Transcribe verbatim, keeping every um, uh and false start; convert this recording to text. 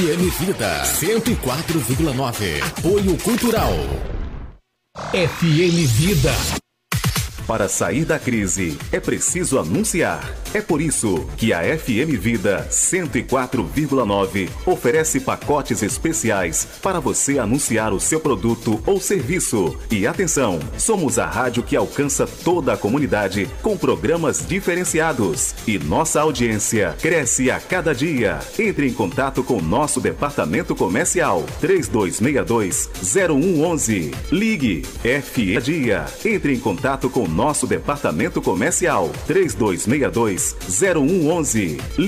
F M Vida cento e quatro vírgula nove. Apoio Cultural. F M Vida. Para sair da crise, é preciso anunciar. É por isso que a F M Vida cento e quatro vírgula nove oferece pacotes especiais para você anunciar o seu produto ou serviço. E atenção, somos a rádio que alcança toda a comunidade com programas diferenciados. E nossa audiência cresce a cada dia. Entre em contato com nosso departamento comercial três dois seis dois, zero um um um. Ligue F M Dia. Entre em contato com nosso departamento comercial três dois seis dois, zero um um um.